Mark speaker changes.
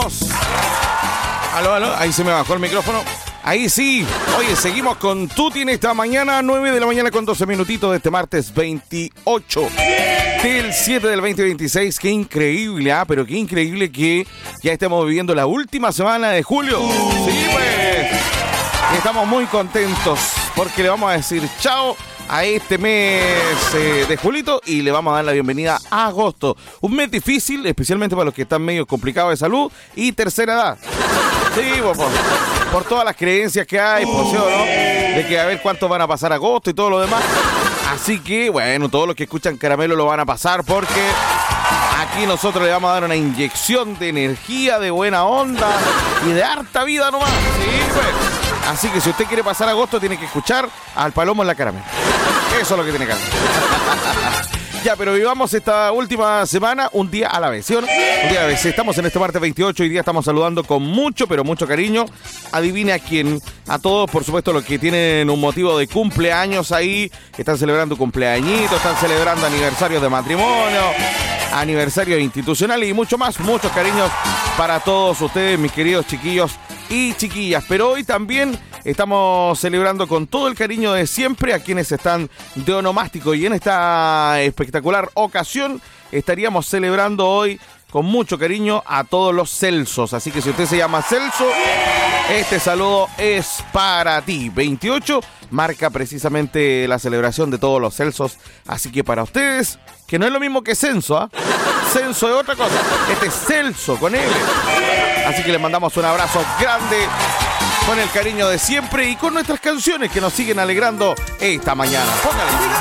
Speaker 1: seguimos. Aló, ahí se me bajó el micrófono. Ahí sí. Oye, seguimos con Tuti en esta mañana, 9 de la mañana con 12 minutitos de este martes 28 del 7 del 2026. Qué increíble, pero qué increíble que ya estemos viviendo la última semana de julio. Sí, pues. Y estamos muy contentos porque le vamos a decir chao a este mes de julito y le vamos a dar la bienvenida a agosto. Un mes difícil, especialmente para los que están medio complicados de salud y tercera edad. Sí, por todas las creencias que hay, por sí, ¿no? De que a ver cuántos van a pasar agosto y todo lo demás. Así que, bueno, todos los que escuchan Caramelo lo van a pasar porque aquí nosotros le vamos a dar una inyección de energía, de buena onda y de harta vida nomás. Sí, pues. Así que si usted quiere pasar agosto, tiene que escuchar al Palomo en la Caramelo. Eso es lo que tiene que hacer. Ya, pero vivamos esta última semana un día a la vez, ¿sí o no? Un día a la vez. Estamos en este martes 28, hoy día estamos saludando con mucho, pero mucho cariño. Adivine a quién. A todos, por supuesto, los que tienen un motivo de cumpleaños ahí, que están celebrando cumpleañitos, están celebrando aniversarios de matrimonio, aniversarios institucionales y mucho más. Muchos cariños para todos ustedes, mis queridos chiquillos y chiquillas. Pero hoy también estamos celebrando con todo el cariño de siempre a quienes están de onomástico y en esta espectacular ocasión estaríamos celebrando hoy con mucho cariño a todos los Celsos. Así que si usted se llama Celso, este saludo es para ti. 28 marca precisamente la celebración de todos los Celsos. Así que para ustedes, que no es lo mismo que censo, ¿ah? Censo es otra cosa. Este es Celso con él. Así que les mandamos un abrazo grande con el cariño de siempre y con nuestras canciones que nos siguen alegrando esta mañana. Póngale.